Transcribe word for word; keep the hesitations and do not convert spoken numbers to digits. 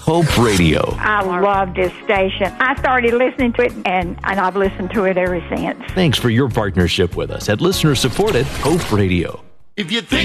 Hope Radio. I love this station. I started listening to it, and, and I've listened to it ever since. Thanks for your partnership with us at listener-supported Hope Radio. If you think